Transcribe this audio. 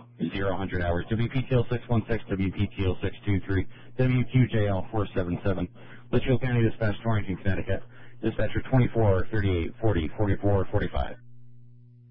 0 hours. WPTL 616, WPTL 623, WQJL 477. Litchfield County Dispatch, Torrington, Connecticut. Dispatcher 24, 38, 40, 44, 45.